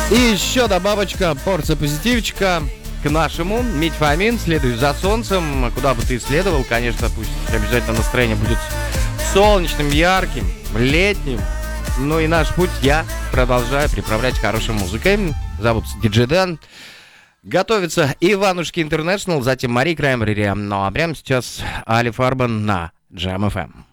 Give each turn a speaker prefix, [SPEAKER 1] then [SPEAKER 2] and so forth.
[SPEAKER 1] И еще добавочка, порция позитивчика к нашему. Мить Фомин, следуй за солнцем. Куда бы ты следовал, конечно, пусть обязательно настроение будет солнечным, ярким, летним. Ну и наш путь я продолжаю приправлять хорошей музыкой. Зовут Диджей Дэн. Готовится Иванушки Интернешнл, затем Мари Краймбрери. Ну а прямо сейчас Али Фарбан на Jam FM.